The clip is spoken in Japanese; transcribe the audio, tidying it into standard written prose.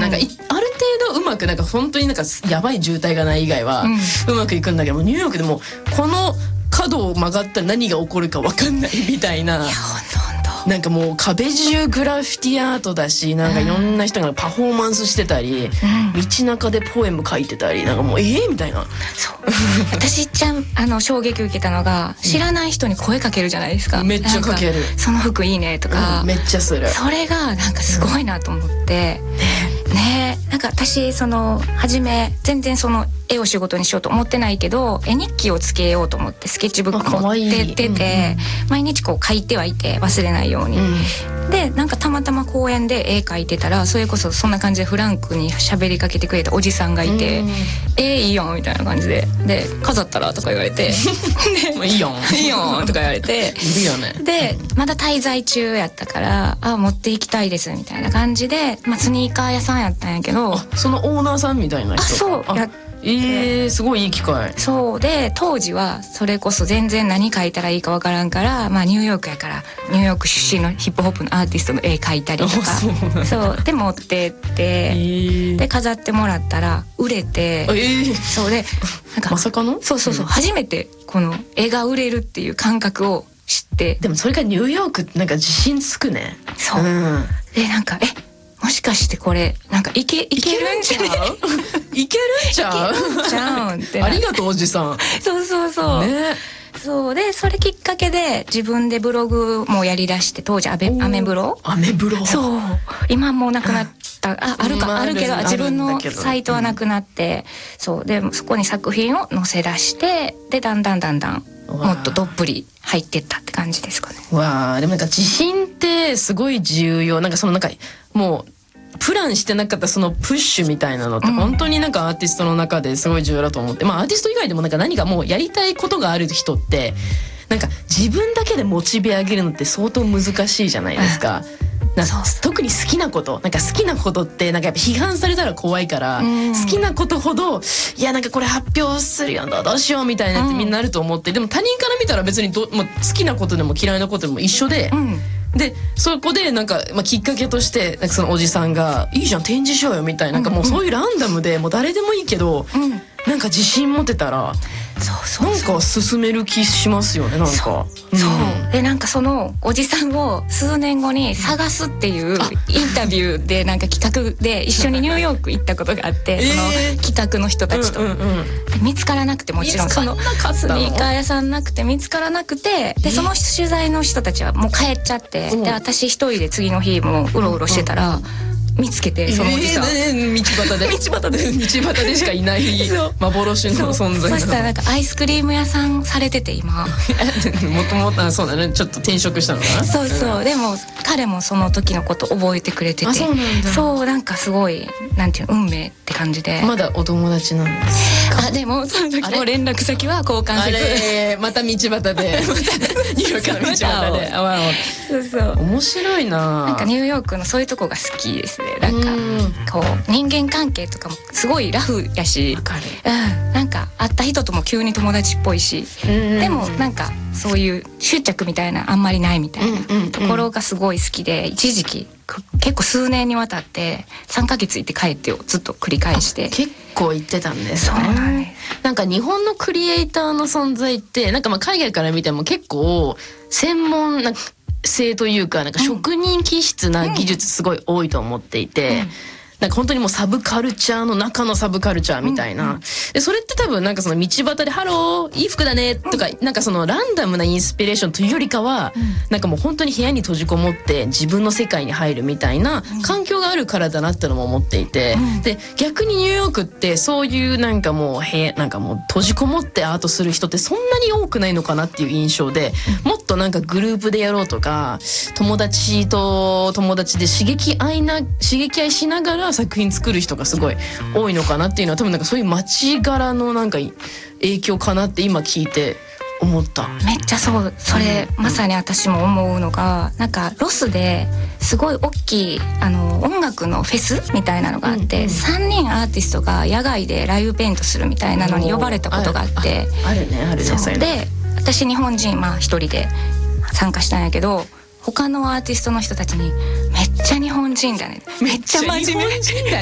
なんかある程度うまくなんか本当になんかやばい渋滞がない以外はうまくいくんだけど、ニューヨークでもこの角を曲がったら何が起こるか分かんないみたいな。 いやなんかもう壁中グラフィティアートだし、なんかいろんな人がパフォーマンスしてたり、道中でポエム書いてたり、なんかもうみたいな。 そう私衝撃受けたのが、知らない人に声かけるじゃないですか。 めっちゃかける。 その服いいねとか、 めっちゃする。 それがなんかすごいなと思って、ね、なんか私初め全然絵を仕事にしようと思ってないけど、絵日記をつけようと思ってスケッチブック持ってってて、毎日こう書いてはいて忘れないように、でなんかたまたま公園で絵描いてたら、それこそそんな感じでフランクに喋りかけてくれたおじさんがいて、いいよみたいな感じで飾ったらとか言われてでいいよいいよとか言われているよね。 でまだ滞在中やったから、持って行きたいですみたいな感じで、スニーカー屋さんやったんやけど、 そのオーナーさんみたいな人。 そうやすごいいい機会。 そうで、当時はそれこそ全然何描いたらいいかわからんから、ニューヨークやからニューヨーク出身のヒップホップのアーティストの絵描いたりとか、そうで持ってってで飾ってもらったら売れて、そうでなんかまさかのそう、初めてこの絵が売れるっていう感覚を知って。 でもそれからニューヨークってなんか自信つくね。 そう、でなんかもしかしてこれなんかいけるんじゃういけるんちゃうってありがとうおじさん。 そうね。そうで、それきっかけで自分でブログもやりだして、当時アメブロそう今もうなくなったあるけど自分のサイトはなくなって、そうでそこに作品を載せ出して、でだんだんもっとどっぷり入ってったって感じですかね。 わあ、でもなんか自信ってすごい重要。なんかなんかもうプランしてなかったそのプッシュみたいなのって本当になんかアーティストの中ですごい重要だと思って、アーティスト以外でもなんか何かもうやりたいことがある人ってなんか自分だけでモチベ上げるのって相当難しいじゃないですか。特に好きなことってなんかやっぱ批判されたら怖いから、好きなことほどいやなんかこれ発表するよどうしようみたいなってみんななると思って、でも他人から見たら別にもう好きなことでも嫌いなことでも一緒で、でそこでなんか、きっかけとしてなんかそのおじさんが「いいじゃん展示しようよ」みたいな、なんかもうそういうランダムでもう誰でもいいけど、なんか自信持てたらなんか進める気しますよね。なんかそうで、なんかそのおじさんを数年後に探すっていうインタビューでなんか企画で一緒にニューヨーク行ったことがあって、その企画の人たちと見つからなくて、もちろんそのスニーカー屋さんなくて見つからなくて、でその取材の人たちはもう帰っちゃって、で私一人で次の日もうろうろしてたら見つけて、そのおじさん、道端でしかいない幻の存在。そしたらなんかアイスクリーム屋さんされてて、今もともとそうだね、ちょっと転職したのかな。 そうでも彼もその時のこと覚えてくれてて、そうなんかすごいなんていう運命って感じで。 まだお友達なんですか？ でもその時も連絡先は交換せず、 また道端でニューヨークの道端で。面白いな。 なんかニューヨークのそういうとこが好きですね。なんかこう人間関係とかもすごいラフやし、なんか会った人とも急に友達っぽいし、でもなんかそういう執着みたいなあんまりないみたいなところがすごい好きで、一時期結構数年にわたって3ヶ月行って帰ってをずっと繰り返して。 結構行ってたんですね。なんか日本のクリエイターの存在ってなんか海外から見ても結構専門な性というか、なんか職人気質な技術すごい多いと思っていて、なんか本当にもうサブカルチャーの中のサブカルチャーみたいな。でそれって多分なんかその道端で「ハローいい服だね」とか、なんかそのランダムなインスピレーションというよりかは、なんかもう本当に部屋に閉じこもって自分の世界に入るみたいな環境があるからだなってのも思っていて、で逆にニューヨークってそういうなんかもうなんかもう閉じこもってアートする人ってそんなに多くないのかなっていう印象で、もっとなんかグループでやろうとか、友達と友達で刺激合いしながら作品作る人がすごい多いのかなっていうのは、多分なんかそういう街柄のなんか影響かなって今聞いて思った。 めっちゃそれまさに私も思うのが、なんかロスですごい大きい音楽のフェスみたいなのがあって、3人アーティストが野外でライブペイントするみたいなのに呼ばれたことがあって、 あるねそうで、私日本人一人で参加したんやけど、他のアーティストの人たちに「めっちゃ日本人だね」「めっちゃ真面目」